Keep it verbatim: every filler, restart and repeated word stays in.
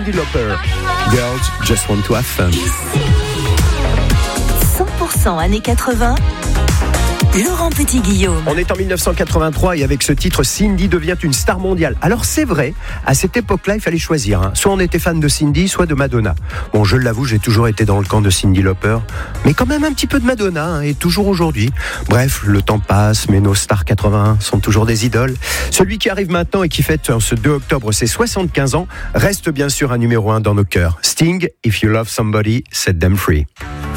Cyndi Lauper. Girls Just Want to Have Fun. cent pour cent années quatre-vingts. Laurent Petit-Guillaume. On est en dix-neuf cent quatre-vingt-trois et avec ce titre, Cyndi devient une star mondiale. Alors c'est vrai, à cette époque-là, il fallait choisir. Hein. Soit on était fan de Cyndi, soit de Madonna. Bon, je l'avoue, j'ai toujours été dans le camp de Cyndi Lauper, mais quand même un petit peu de Madonna, hein, et toujours aujourd'hui. Bref, le temps passe, mais nos stars quatre-vingt-un sont toujours des idoles. Celui qui arrive maintenant et qui fête ce deux octobre ses soixante-quinze ans, reste bien sûr un numéro un dans nos cœurs. Sting, If You Love Somebody, Set Them Free.